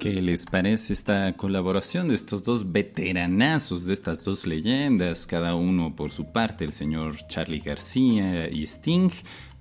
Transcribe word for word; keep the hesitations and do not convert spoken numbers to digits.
¿Qué les parece esta colaboración de estos dos veteranazos, de estas dos leyendas, cada uno por su parte, el señor Charly García y Sting,